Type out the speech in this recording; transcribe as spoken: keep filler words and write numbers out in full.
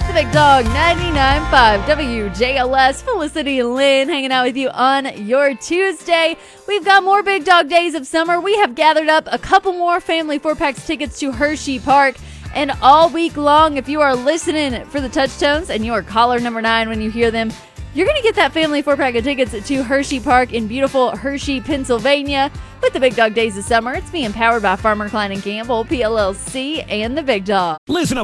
the Big Dog ninety-nine point five W J L S. Felicity and Lynn hanging out with you on your Tuesday. We've got more Big Dog Days of Summer. We have gathered up a couple more family four-packs tickets to Hershey Park. And all week long, if you are listening for the Touchtones and you are caller number nine when you hear them, you're going to get that family four-pack of tickets to Hershey Park in beautiful Hershey, Pennsylvania with the Big Dog Days of Summer. It's being powered by Farmer Klein and Campbell, P L L C, and the Big Dog. Listen up.